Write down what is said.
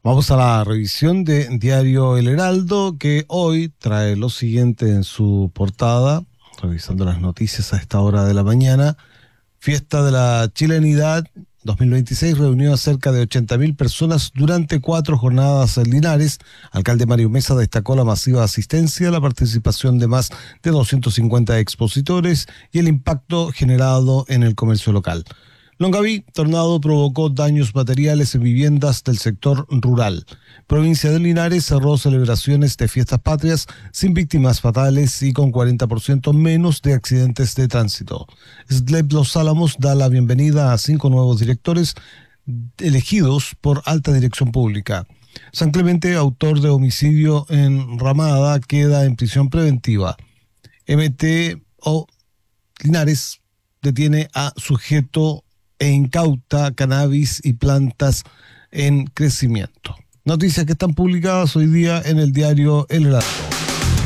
Vamos a la revisión de Diario El Heraldo, que hoy trae lo siguiente en su portada, revisando las noticias a esta hora de la mañana. Fiesta de la Chilenidad 2026 reunió a cerca de 80.000 personas durante 4 jornadas en Linares. Alcalde Mario Mesa destacó la masiva asistencia, la participación de más de 250 expositores y el impacto generado en el comercio local. Longaví, tornado provocó daños materiales en viviendas del sector rural. Provincia de Linares cerró celebraciones de fiestas patrias sin víctimas fatales y con 40% menos de accidentes de tránsito. SLEP Los Álamos da la bienvenida a 5 nuevos directores elegidos por alta dirección pública. San Clemente, autor de homicidio en Ramada, queda en prisión preventiva. MTO Linares detiene a sujeto e incauta cannabis y plantas en crecimiento. Noticias que están publicadas hoy día en el diario El Heraldo.